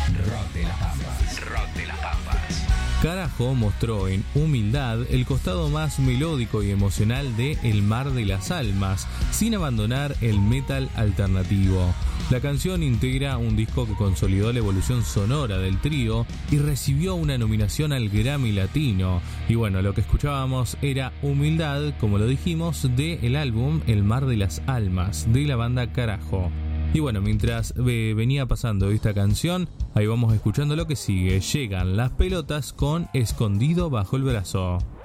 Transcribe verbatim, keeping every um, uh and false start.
Rock de las Pampas. Rock de las Pampas. Carajo mostró en Humildad el costado más melódico y emocional de El Mar de las Almas, sin abandonar el metal alternativo. La canción integra un disco que consolidó la evolución sonora del trío y recibió una nominación al Grammy Latino. Y bueno, lo que escuchábamos era Humildad, como lo dijimos, del álbum El Mar de las Almas, de la banda Carajo. Y bueno, mientras eh, venía pasando esta canción, ahí vamos escuchando lo que sigue. Llegan Las Pelotas con Escondido bajo el brazo.